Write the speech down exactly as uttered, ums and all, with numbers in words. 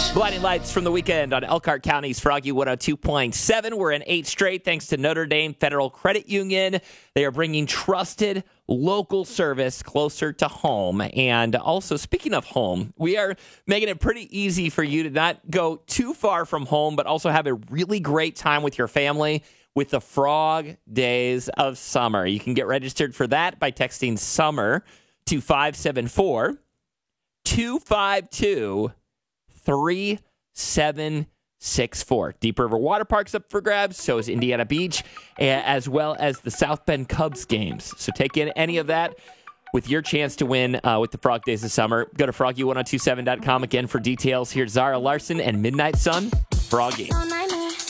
Blinding lights from the weekend on Elkhart County's Froggy one oh two point seven. We're in eight straight thanks to Notre Dame Federal Credit Union. They are bringing trusted local service closer to home. And also, speaking of home, we are making it pretty easy for you to not go too far from home, but also have a really great time with your family with the Frog Days of Summer. You can get registered for that by texting SUMMER to five seven four, two five two, three seven six four. Deep River Water Park's up for grabs, so is Indiana Beach, as well as the South Bend Cubs games. So take in any of that with your chance to win uh, with the Frog Days of Summer. Go to froggy ten twenty-seven dot com again for details. Here's Zara Larson and Midnight Sun, Froggy.